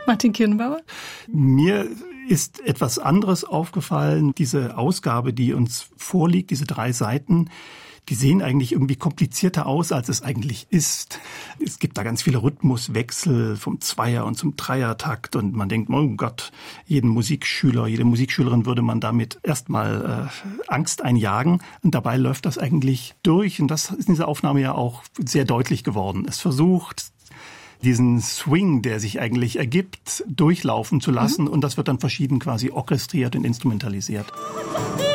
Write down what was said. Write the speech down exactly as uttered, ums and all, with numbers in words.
Martin Kirnbauer? Mir ist etwas anderes aufgefallen. Diese Ausgabe, die uns vorliegt, diese drei Seiten, die sehen eigentlich irgendwie komplizierter aus, als es eigentlich ist. Es gibt da ganz viele Rhythmuswechsel vom Zweier- und zum Dreiertakt und man denkt, oh Gott, jeden Musikschüler, jede Musikschülerin würde man damit erstmal äh, Angst einjagen. Und dabei läuft das eigentlich durch und das ist in dieser Aufnahme ja auch sehr deutlich geworden. Es versucht, diesen Swing, der sich eigentlich ergibt, durchlaufen zu lassen mhm. und das wird dann verschieden quasi orchestriert und instrumentalisiert.